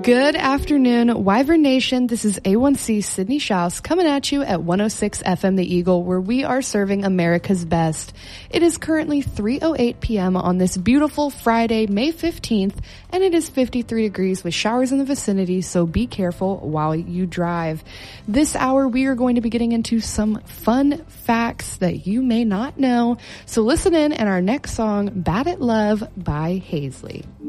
Good afternoon, Wyvern Nation. This is A1C Sydney Schaus coming at you at 106 FM The Eagle, where we are serving America's best. It is currently 3:08 p.m. on this beautiful Friday, May 15th, and it is 53 degrees with showers in the vicinity, so be careful while you drive. This hour, we are going to be getting into some fun facts that you may not know, so listen in, and our next song, Bad at Love by Hazley.